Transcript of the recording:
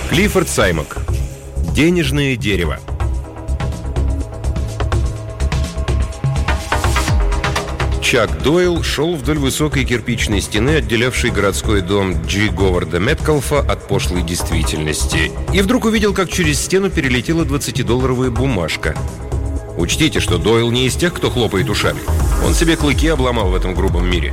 Клиффорд Саймак. Денежное дерево. Чак Дойл шел вдоль высокой кирпичной стены, отделявшей городской дом Джи Говарда Меткалфа от пошлой действительности, и вдруг увидел, как через стену перелетела 20-долларовая бумажка. Учтите, что Дойл не из тех, кто хлопает ушами. Он себе клыки обломал в этом грубом мире.